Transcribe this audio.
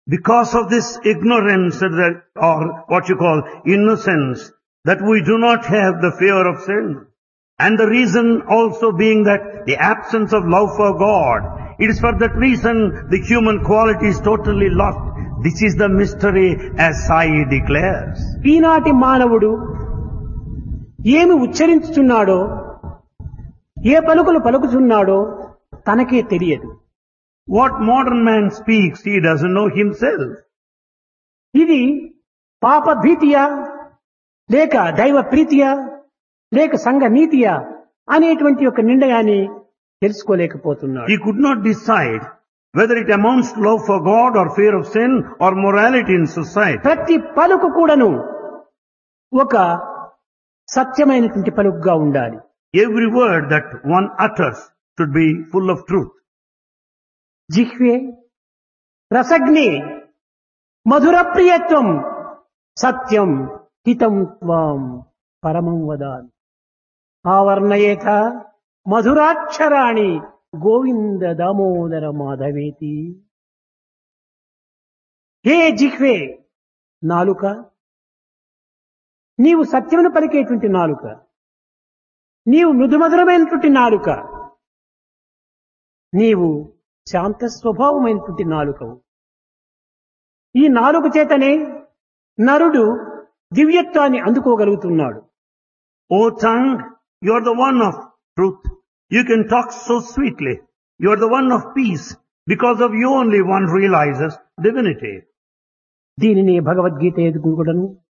Because of this ignorance or what you call innocence, that we do not have the fear of sin. And the reason also being that the absence of love for God. It is for that reason the human quality is totally lost. This is the mystery as Sai declares. ఈనాటి మానవుడు ఏమి ఉచ్చరించుచున్నాడో, ఏ పలుకులు పలుకుచున్నాడో తనకే తెలియదు. What modern man speaks, he doesn't know himself. ఇది పాప భీతియా లేక దైవ ప్రీతియా లేక సంఘ నీతియా అనేటువంటి ఒక నిర్ణయాన్ని తెలుసుకోలేకపోతున్నాడు. He could not decide whether it amounts to love for God or fear of sin or morality in society. ప్రతి పలుకు కూడాను ఒక సత్యమైనటువంటి పలుకుగా ఉండాలి. Every word that one utters should be full of truth. జిహ్వే రసగ్నే మధుర ప్రియత్వం సత్యం హితం త్వాం పరమం వదామి ఆవర్ణయేత మధురాక్షరాణి గోవింద దామోదర మాధవేతి. హే జిహ్వే నాలుక, నీవు సత్యమును పలికేటువంటి నాలుక, నీవు మృదుమధురమైనటువంటి నాలుక, నీవు శాంత స్వభావమైనటువంటి నాలుకవు. ఈ నాలుక చేతనే నరుడు దివ్యత్వాన్ని అందుకోగలుగుతున్నాడు. O tongue, you are the one of truth. You can talk so sweetly. You are the one of peace. Because of you only one realizes divinity. దీనిని భగవద్గీత ఎదుగుడను